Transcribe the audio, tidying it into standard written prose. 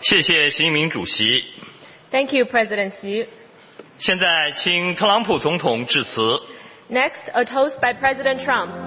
谢谢习近平主席。 Thank you, President Xi. 现在请特朗普总统致辞。 Next, a toast by President Trump.